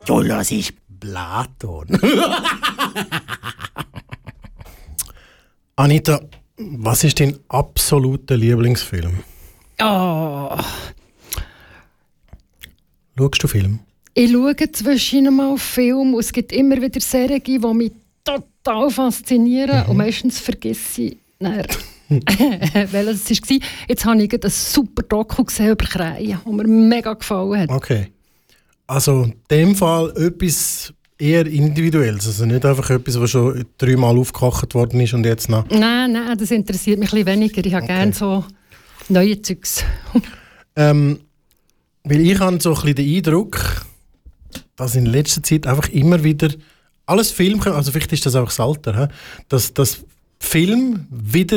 Du hörst Platon. Anita, was ist dein absoluter Lieblingsfilm? Oh. Schaust du Film? Ich schaue zwischendurch mal Filme und es gibt immer wieder Serien, die mich total faszinieren und meistens vergesse ich dann, welches es war. Jetzt habe ich gerade ein super Doku gesehen über Krähen, das mir mega gefallen hat. Okay. Also in dem Fall etwas eher Individuelles, also nicht einfach etwas, was schon 3-mal aufgekocht worden ist und jetzt noch... Nein, das interessiert mich ein bisschen weniger. Ich habe gerne so neue Zeugs. Weil ich habe so ein bisschen den Eindruck, dass in letzter Zeit einfach immer wieder alles Film, also vielleicht ist das auch das Alter, dass Film wieder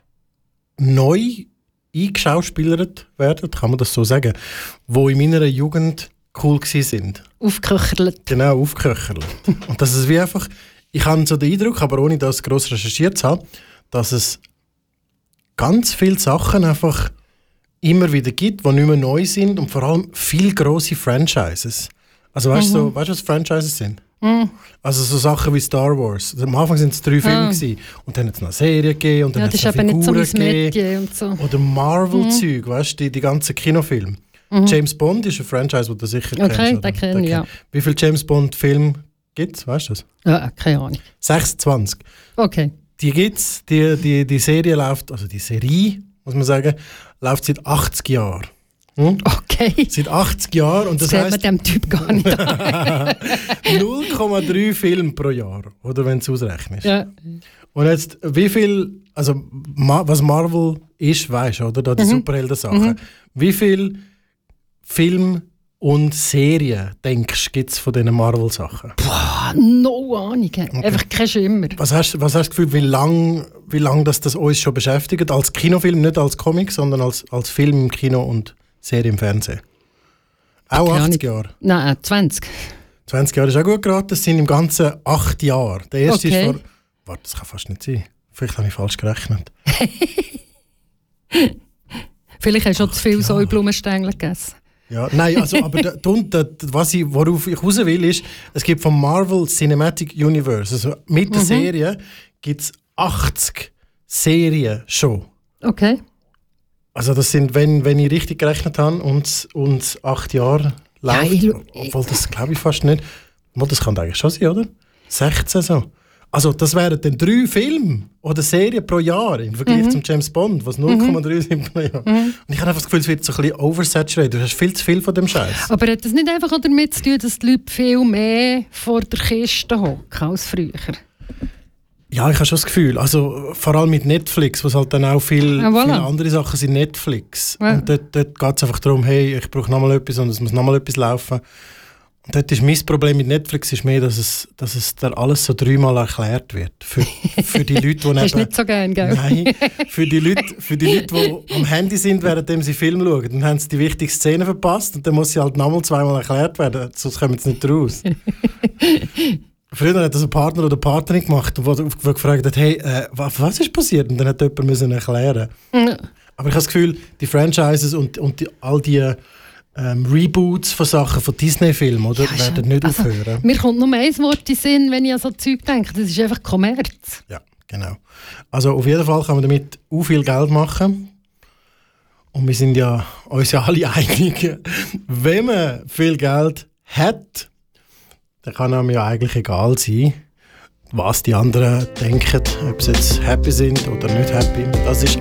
neu eingeschauspielert werden, kann man das so sagen, wo in meiner Jugend cool sind. Aufgeköcherlet. Genau, aufgeköcherlet. Und das ist wie einfach, ich habe so den Eindruck, aber ohne das gross recherchiert zu haben, dass es ganz viele Sachen einfach immer wieder gibt, die nicht mehr neu sind und vor allem viele grosse Franchises. Also weißt du, was Franchises sind? Also so Sachen wie Star Wars. Also am Anfang waren es 3 Filme gewesen, und dann hat es noch eine Serie gegeben und dann hat es noch Figuren gegeben. Und so. Oder Marvel-Zeug, weißt du, die ganzen Kinofilme. James Bond ist ein Franchise, das du sicher kennst. Okay, den kenne ich, ja. Wie viele James Bond-Filme gibt es, weißt du das? Ja, keine Ahnung. 26. Okay. Die gibt es, die Serie läuft, also die Serie, muss man sagen, läuft seit 80 Jahren. Okay. Seit 80 Jahren. Und das sieht heisst, man dem Typ gar nicht an. 0,3 Filme pro Jahr, oder wenn du es ausrechnest. Ja. Und jetzt, wie viel, also was Marvel ist, weisst du, oder? Da die Superhelden-Sachen. Wie viel Film und Serien, denkst du, gibt es von diesen Marvel-Sachen? No Ahnung. Okay. Einfach kein Schimmer. Was hast du das Gefühl, wie lang das uns schon beschäftigt? Als Kinofilm, nicht als Comic, sondern als Film im Kino und Serie im Fernsehen? Auch 80 Jahre? Nein, 20. 20 Jahre ist auch gut geraten. Das sind im Ganzen 8 Jahre. Der erste ist vor... Warte, das kann fast nicht sein. Vielleicht habe ich falsch gerechnet. Vielleicht hast du schon zu viel Säublumenstängel gegessen. Ja, nein, also, aber worauf ich raus will, ist, es gibt vom Marvel Cinematic Universe, also mit der Serie, gibt es 80 Serien schon. Okay. Also das sind, wenn ich richtig gerechnet habe, und 8 Jahre läuft, obwohl das glaube ich fast nicht. Das kann eigentlich schon sein, oder? 16 so. Also das wären dann 3 Filme oder Serien pro Jahr im Vergleich zum James Bond, was 0,3 sind pro Jahr. Und ich habe einfach das Gefühl, es wird so ein bisschen oversaturated. Du hast viel zu viel von dem Scheiß. Aber hat das nicht einfach damit zu tun, dass die Leute viel mehr vor der Kiste hocken als früher? Ja, ich habe schon das Gefühl. Also vor allem mit Netflix, was halt dann auch viele andere Sachen sind Netflix. Ja. Und dort geht es einfach darum, hey, ich brauche nochmal etwas und es muss nochmal etwas laufen. Und dort ist mein Problem mit Netflix ist mehr, dass es da alles so 3-mal erklärt wird. Für die Leute, die das ist nicht so geil, gell? Nein, für die Leute, die am Handy sind, während sie Film schauen. Dann haben sie die wichtigste Szene verpasst und dann muss sie halt nochmal 2-mal erklärt werden, sonst kommen sie nicht raus. Früher hat das ein Partner oder Partnerin gemacht, wo gefragt hat, hey, was ist passiert? Und dann hat jemand müssen erklären. Aber ich habe das Gefühl, die Franchises und all die Reboots von Sachen, von Disney-Filmen, oder? Werden nicht aufhören. Mir kommt nur ein Wort in den Sinn, wenn ich an so Zeug denke. Das ist einfach Kommerz. Ja, genau. Also auf jeden Fall kann man damit auch viel Geld machen. Und wir sind uns ja alle einig, wenn man viel Geld hat, dann kann einem ja eigentlich egal sein, was die anderen denken, ob sie jetzt happy sind oder nicht happy. Das ist